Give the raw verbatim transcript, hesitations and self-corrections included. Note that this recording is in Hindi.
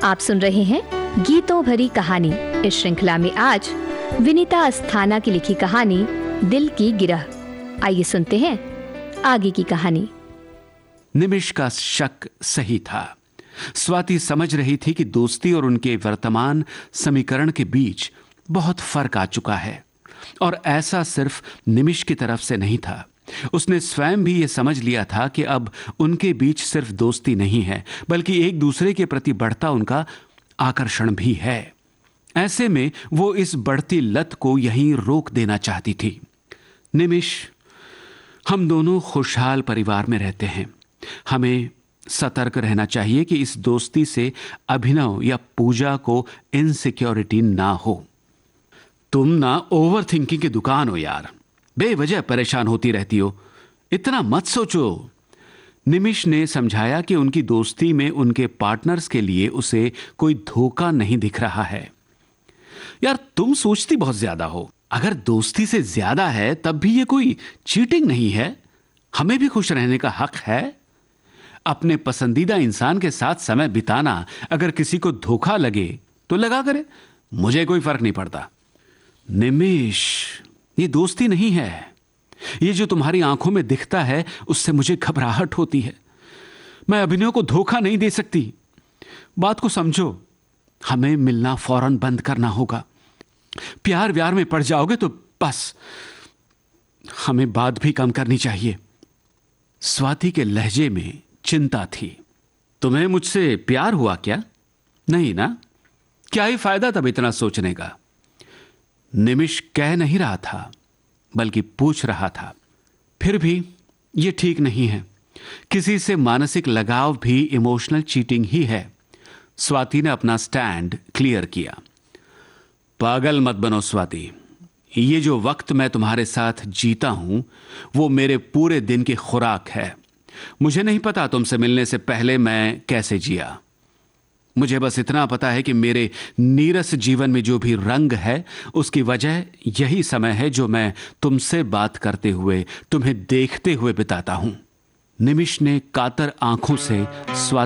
आप सुन रहे हैं गीतों भरी कहानी। इस श्रृंखला में आज विनीता अस्थाना की लिखी कहानी दिल की गिरह। आइए सुनते हैं आगे की कहानी। निमिष का शक सही था। स्वाति समझ रही थी कि दोस्ती और उनके वर्तमान समीकरण के बीच बहुत फर्क आ चुका है, और ऐसा सिर्फ निमिष की तरफ से नहीं था। उसने स्वयं भी यह समझ लिया था कि अब उनके बीच सिर्फ दोस्ती नहीं है, बल्कि एक दूसरे के प्रति बढ़ता उनका आकर्षण भी है। ऐसे में वो इस बढ़ती लत को यहीं रोक देना चाहती थी। निमिष, हम दोनों खुशहाल परिवार में रहते हैं। हमें सतर्क रहना चाहिए कि इस दोस्ती से अभिनव या पूजा को इनसिक्योरिटी ना हो। तुम ना ओवर थिंकिंग की दुकान हो यार, बेवजह परेशान होती रहती हो, इतना मत सोचो। निमिष ने समझाया कि उनकी दोस्ती में उनके पार्टनर्स के लिए उसे कोई धोखा नहीं दिख रहा है। यार, तुम सोचती बहुत ज्यादा हो। अगर दोस्ती से ज्यादा है तब भी ये कोई चीटिंग नहीं है। हमें भी खुश रहने का हक है। अपने पसंदीदा इंसान के साथ समय बिताना अगर किसी को धोखा लगे तो लगा करे, मुझे कोई फर्क नहीं पड़ता। निमिष, ये दोस्ती नहीं है। ये जो तुम्हारी आंखों में दिखता है उससे मुझे घबराहट होती है। मैं अभिनव को धोखा नहीं दे सकती। बात को समझो। हमें मिलना फौरन बंद करना होगा। प्यार व्यार में पड़ जाओगे तो बस। हमें बात भी कम करनी चाहिए। स्वाति के लहजे में चिंता थी। तुम्हें मुझसे प्यार हुआ क्या? नहीं ना? क्या ही फायदा तब इतना सोचने का। निमिष कह नहीं रहा था, बल्कि पूछ रहा था। फिर भी यह ठीक नहीं है। किसी से मानसिक लगाव भी इमोशनल चीटिंग ही है। स्वाति ने अपना स्टैंड क्लियर किया। पागल मत बनो स्वाति। ये जो वक्त मैं तुम्हारे साथ जीता हूं वो मेरे पूरे दिन की खुराक है। मुझे नहीं पता तुमसे मिलने से पहले मैं कैसे जिया। मुझे बस इतना पता है कि मेरे नीरस जीवन में जो भी रंग है उसकी वजह यही समय है जो मैं तुमसे बात करते हुए, तुम्हें देखते हुए बिताता हूं। निमिष ने कातर आंखों से स्वाति